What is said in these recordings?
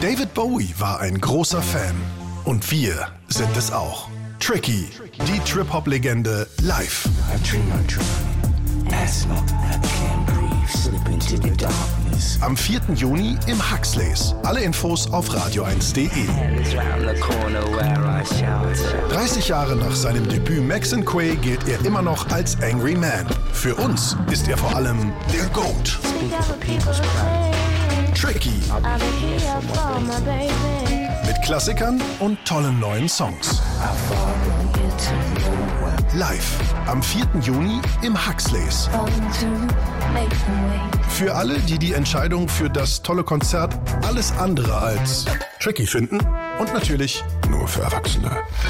David Bowie war ein großer Fan. Und wir sind es auch. Tricky, die Trip-Hop-Legende live. Am 4. Juni im Huxleys. Alle Infos auf radio1.de. 30 Jahre nach seinem Debüt Max & Quay gilt er immer noch als Angry Man. Für uns ist er vor allem der GOAT. Tricky. Mit Klassikern und tollen neuen Songs. Live am 4. Juni im Huxleys. Für alle, die die Entscheidung für das tolle Konzert alles andere als tricky finden und natürlich nur für Erwachsene.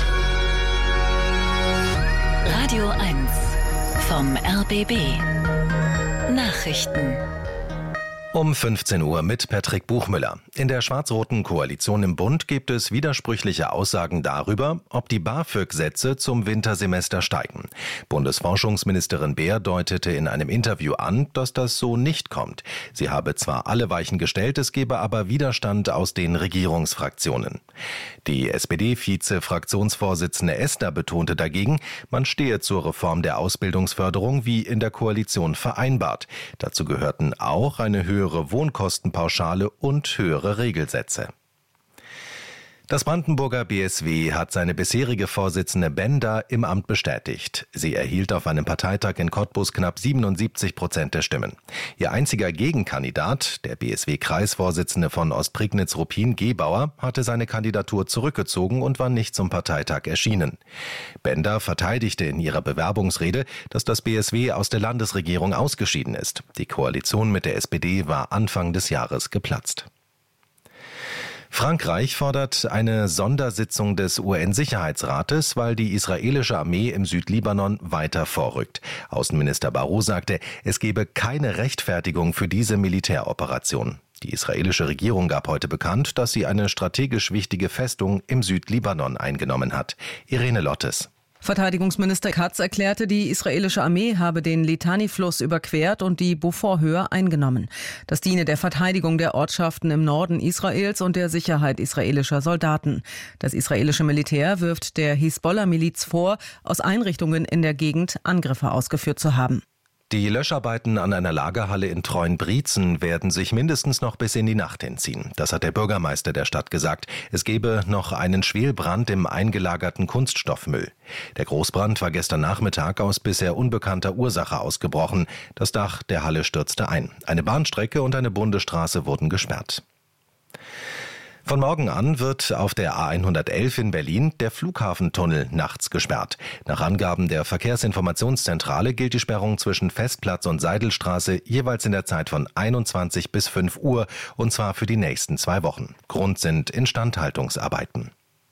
Radio 1 vom RBB. Nachrichten. Um 15 Uhr mit Patrick Buchmüller. In der schwarz-roten Koalition im Bund gibt es widersprüchliche Aussagen darüber, ob die BAföG-Sätze zum Wintersemester steigen. Bundesforschungsministerin Beer deutete in einem Interview an, dass das so nicht kommt. Sie habe zwar alle Weichen gestellt, es gebe aber Widerstand aus den Regierungsfraktionen. Die SPD-Vize-Fraktionsvorsitzende Esther betonte dagegen, man stehe zur Reform der Ausbildungsförderung wie in der Koalition vereinbart. Dazu gehörten auch eine höhere Wohnkostenpauschale und höhere Regelsätze. Das Brandenburger BSW hat seine bisherige Vorsitzende Bender im Amt bestätigt. Sie erhielt auf einem Parteitag in Cottbus knapp 77% der Stimmen. Ihr einziger Gegenkandidat, der BSW-Kreisvorsitzende von Ostprignitz-Ruppin, Gebauer, hatte seine Kandidatur zurückgezogen und war nicht zum Parteitag erschienen. Bender verteidigte in ihrer Bewerbungsrede, dass das BSW aus der Landesregierung ausgeschieden ist. Die Koalition mit der SPD war Anfang des Jahres geplatzt. Frankreich fordert eine Sondersitzung des UN-Sicherheitsrates, weil die israelische Armee im Südlibanon weiter vorrückt. Außenminister Barrot sagte, es gebe keine Rechtfertigung für diese Militäroperation. Die israelische Regierung gab heute bekannt, dass sie eine strategisch wichtige Festung im Südlibanon eingenommen hat. Irene Lottes. Verteidigungsminister Katz erklärte, die israelische Armee habe den Litani-Fluss überquert und die Beaufort-Höhe eingenommen. Das diene der Verteidigung der Ortschaften im Norden Israels und der Sicherheit israelischer Soldaten. Das israelische Militär wirft der Hisbollah-Miliz vor, aus Einrichtungen in der Gegend Angriffe ausgeführt zu haben. Die Löscharbeiten an einer Lagerhalle in Treuenbrietzen werden sich mindestens noch bis in die Nacht hinziehen. Das hat der Bürgermeister der Stadt gesagt. Es gebe noch einen Schwelbrand im eingelagerten Kunststoffmüll. Der Großbrand war gestern Nachmittag aus bisher unbekannter Ursache ausgebrochen. Das Dach der Halle stürzte ein. Eine Bahnstrecke und eine Bundesstraße wurden gesperrt. Von morgen an wird auf der A111 in Berlin der Flughafentunnel nachts gesperrt. Nach Angaben der Verkehrsinformationszentrale gilt die Sperrung zwischen Festplatz und Seidelstraße jeweils in der Zeit von 21 bis 5 Uhr und zwar für die nächsten 2 Wochen. Grund sind Instandhaltungsarbeiten.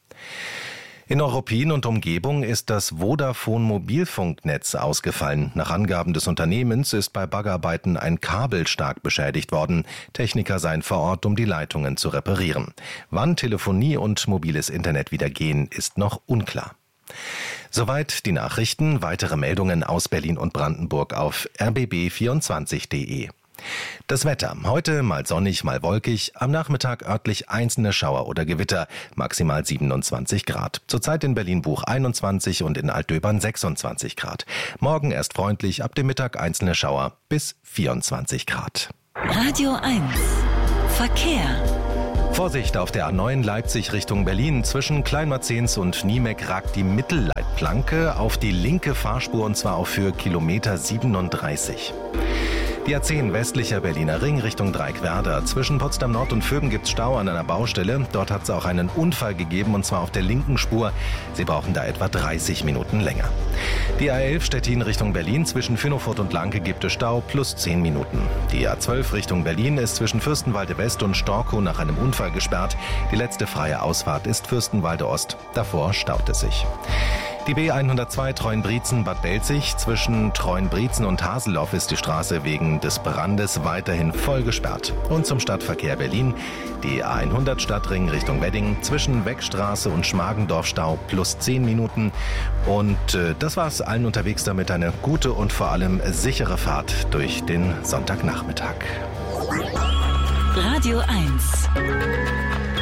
In Neuruppin und Umgebung ist das Vodafone-Mobilfunknetz ausgefallen. Nach Angaben des Unternehmens ist bei Baggerarbeiten ein Kabel stark beschädigt worden. Techniker seien vor Ort, um die Leitungen zu reparieren. Wann Telefonie und mobiles Internet wieder gehen, ist noch unklar. Soweit die Nachrichten. Weitere Meldungen aus Berlin und Brandenburg auf rbb24.de. Das Wetter. Heute mal sonnig, mal wolkig. Am Nachmittag örtlich einzelne Schauer oder Gewitter. Maximal 27 Grad. Zurzeit in Berlin-Buch 21 und in Altdöbern 26 Grad. Morgen erst freundlich, ab dem Mittag einzelne Schauer bis 24 Grad. Radio 1. Verkehr. Vorsicht auf der A9 Leipzig Richtung Berlin. Zwischen Kleinmarzens und Niemek ragt die Mittelleitplanke auf die linke Fahrspur und zwar auf Höhe Kilometer 37. Die A10 westlicher Berliner Ring Richtung Dreieckwerder. Zwischen Potsdam Nord und Vöben gibt's Stau an einer Baustelle. Dort hat es auch einen Unfall gegeben und zwar auf der linken Spur. Sie brauchen da etwa 30 Minuten länger. Die A11 Stettin Richtung Berlin. Zwischen Fünnofurt und Lanke gibt es Stau plus 10 Minuten. Die A12 Richtung Berlin ist zwischen Fürstenwalde West und Storkow nach einem Unfall gesperrt. Die letzte freie Ausfahrt ist Fürstenwalde Ost. Davor staut es sich. Die B102 Treuenbrietzen-Bad Belzig. Zwischen Treuenbrietzen und Haseloff ist die Straße wegen des Brandes weiterhin voll gesperrt. Und zum Stadtverkehr Berlin. Die A100 Stadtring Richtung Wedding. Zwischen Weckstraße und Schmargendorf Stau plus 10 Minuten. Und das war's. Allen unterwegs damit eine gute und vor allem sichere Fahrt durch den Sonntagnachmittag. Radio 1.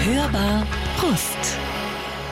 Hörbar Brust.